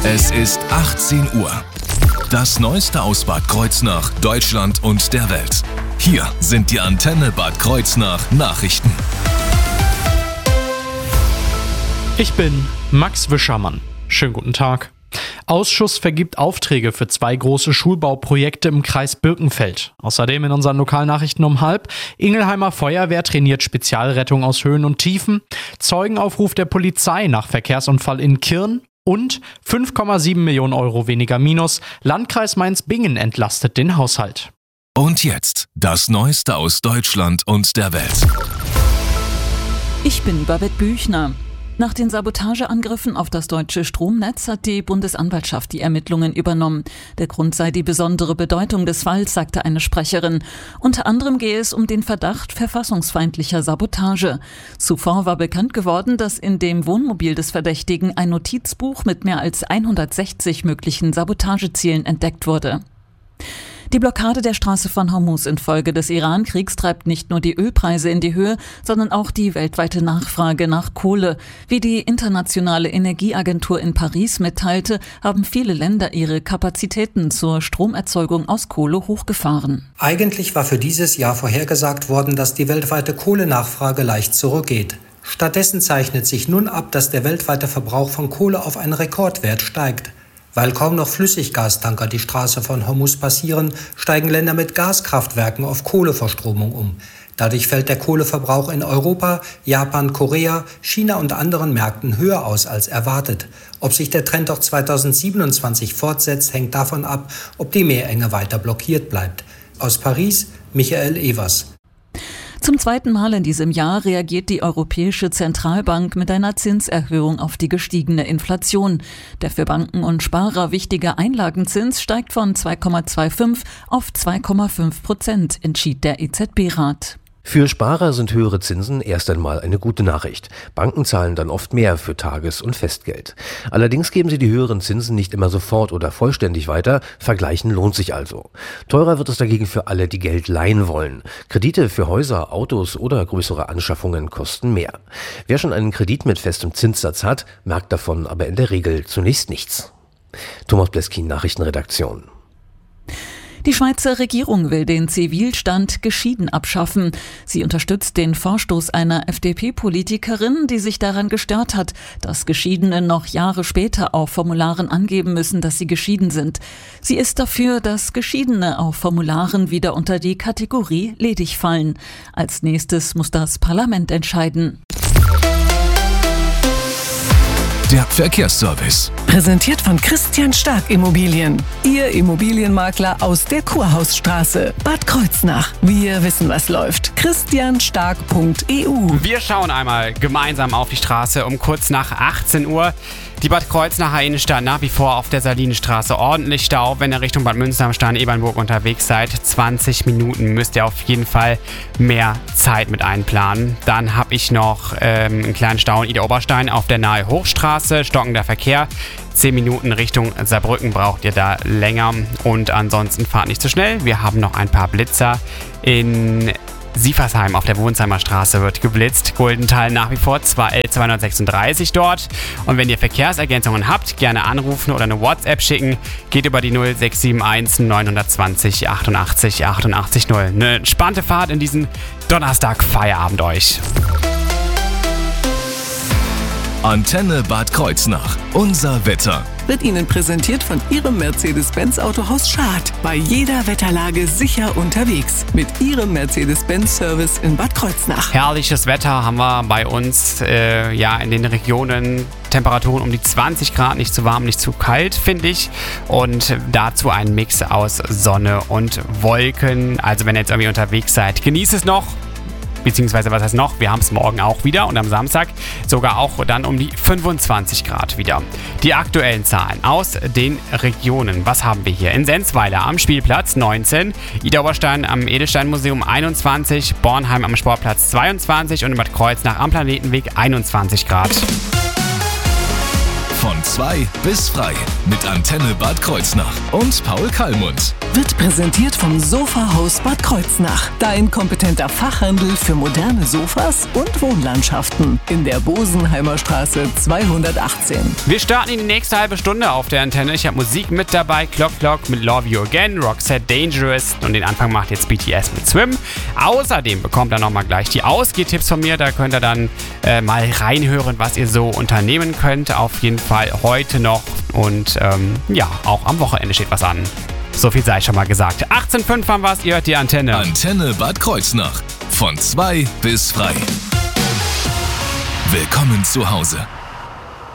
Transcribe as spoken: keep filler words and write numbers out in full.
Es ist achtzehn Uhr. Das Neueste aus Bad Kreuznach, Deutschland und der Welt. Hier sind die Antenne Bad Kreuznach Nachrichten. Ich bin Max Wischermann. Schönen guten Tag. Ausschuss vergibt Aufträge für zwei große Schulbauprojekte im Kreis Birkenfeld. Außerdem in unseren Lokalnachrichten um halb. Ingelheimer Feuerwehr trainiert Spezialrettung aus Höhen und Tiefen. Zeugenaufruf der Polizei nach Verkehrsunfall in Kirn. Und fünf Komma sieben Millionen Euro weniger Minus. Landkreis Mainz-Bingen entlastet den Haushalt. Und jetzt das Neueste aus Deutschland und der Welt. Ich bin Babette Büchner. Nach den Sabotageangriffen auf das deutsche Stromnetz hat die Bundesanwaltschaft die Ermittlungen übernommen. Der Grund sei die besondere Bedeutung des Falls, sagte eine Sprecherin. Unter anderem gehe es um den Verdacht verfassungsfeindlicher Sabotage. Zuvor war bekannt geworden, dass in dem Wohnmobil des Verdächtigen ein Notizbuch mit mehr als hundertsechzig möglichen Sabotagezielen entdeckt wurde. Die Blockade der Straße von Hormuz infolge des Iran-Kriegs treibt nicht nur die Ölpreise in die Höhe, sondern auch die weltweite Nachfrage nach Kohle. Wie die Internationale Energieagentur in Paris mitteilte, haben viele Länder ihre Kapazitäten zur Stromerzeugung aus Kohle hochgefahren. Eigentlich war für dieses Jahr vorhergesagt worden, dass die weltweite Kohlenachfrage leicht zurückgeht. Stattdessen zeichnet sich nun ab, dass der weltweite Verbrauch von Kohle auf einen Rekordwert steigt. Weil kaum noch Flüssiggastanker die Straße von Hormuz passieren, steigen Länder mit Gaskraftwerken auf Kohleverstromung um. Dadurch fällt der Kohleverbrauch in Europa, Japan, Korea, China und anderen Märkten höher aus als erwartet. Ob sich der Trend auch zweitausendsiebenundzwanzig fortsetzt, hängt davon ab, ob die Meerenge weiter blockiert bleibt. Aus Paris, Michael Evers. Zum zweiten Mal in diesem Jahr reagiert die Europäische Zentralbank mit einer Zinserhöhung auf die gestiegene Inflation. Der für Banken und Sparer wichtige Einlagenzins steigt von zwei Komma fünfundzwanzig auf zwei Komma fünf Prozent, entschied der E Z B-Rat. Für Sparer sind höhere Zinsen erst einmal eine gute Nachricht. Banken zahlen dann oft mehr für Tages- und Festgeld. Allerdings geben sie die höheren Zinsen nicht immer sofort oder vollständig weiter. Vergleichen lohnt sich also. Teurer wird es dagegen für alle, die Geld leihen wollen. Kredite für Häuser, Autos oder größere Anschaffungen kosten mehr. Wer schon einen Kredit mit festem Zinssatz hat, merkt davon aber in der Regel zunächst nichts. Thomas Bleskin, Nachrichtenredaktion. Die Schweizer Regierung will den Zivilstand geschieden abschaffen. Sie unterstützt den Vorstoß einer F D P-Politikerin, die sich daran gestört hat, dass Geschiedene noch Jahre später auf Formularen angeben müssen, dass sie geschieden sind. Sie ist dafür, dass Geschiedene auf Formularen wieder unter die Kategorie ledig fallen. Als nächstes muss das Parlament entscheiden. Der Verkehrsservice. Präsentiert von Christian Stark Immobilien. Ihr Immobilienmakler aus der Kurhausstraße, Bad Kreuznach. Wir wissen, was läuft. christian stark punkt e u. Wir schauen einmal gemeinsam auf die Straße um kurz nach achtzehn Uhr. Die Bad Kreuznacher Innenstadt nach wie vor auf der Salinenstraße ordentlich Stau. Wenn ihr Richtung Bad Münsterstein-Ebernburg unterwegs seid, zwanzig Minuten müsst ihr auf jeden Fall mehr Zeit mit einplanen. Dann habe ich noch ähm, einen kleinen Stau in Ida-Oberstein auf der Nahe Hochstraße, stockender Verkehr. zehn Minuten Richtung Saarbrücken braucht ihr da länger und ansonsten fahrt nicht zu schnell. Wir haben noch ein paar Blitzer in Siefersheim auf der Wohnsheimer Straße wird geblitzt. Guldenthal nach wie vor L zweihundertsechsunddreißig dort. Und wenn ihr Verkehrsergänzungen habt, gerne anrufen oder eine WhatsApp schicken. Geht über die null sechs sieben eins neun zwei null achtundachtzig achtundachtzig null. Eine entspannte Fahrt in diesen Donnerstag Feierabend euch. Antenne Bad Kreuznach. Unser Wetter. Wird Ihnen präsentiert von Ihrem Mercedes-Benz Autohaus Schad. Bei jeder Wetterlage sicher unterwegs. Mit Ihrem Mercedes-Benz-Service in Bad Kreuznach. Herrliches Wetter haben wir bei uns äh, ja in den Regionen. Temperaturen um die zwanzig Grad, nicht zu warm, nicht zu kalt, finde ich. Und dazu ein Mix aus Sonne und Wolken. Also wenn ihr jetzt irgendwie unterwegs seid, genießt es noch. Beziehungsweise, was heißt noch? Wir haben es morgen auch wieder und am Samstag sogar auch dann um die fünfundzwanzig Grad wieder. Die aktuellen Zahlen aus den Regionen. Was haben wir hier? In Sensweiler am Spielplatz neunzehn, Ida-Oberstein am Edelstein-Museum einundzwanzig, Bornheim am Sportplatz zweiundzwanzig und in Bad Kreuznach am Planetenweg einundzwanzig Grad. Von zwei bis frei mit Antenne Bad Kreuznach und Paul Kallmund. Wird präsentiert vom Sofahaus Bad Kreuznach. Dein kompetenter Fachhandel für moderne Sofas und Wohnlandschaften. In der Bosenheimer Straße zweihundertachtzehn. Wir starten in die nächste halbe Stunde auf der Antenne. Ich habe Musik mit dabei. Clock Clock mit Love You Again, Roxette Dangerous und den Anfang macht jetzt B T S mit Swim. Außerdem bekommt er nochmal gleich die Ausgehtipps von mir. Da könnt ihr dann äh, mal reinhören, was ihr so unternehmen könnt. Auf jeden Fall heute noch und ähm, ja, auch am Wochenende steht was an. So viel sei schon mal gesagt. achtzehn Komma fünf haben wir es, ihr hört die Antenne. Antenne Bad Kreuznach. Von zwei bis frei. Willkommen zu Hause.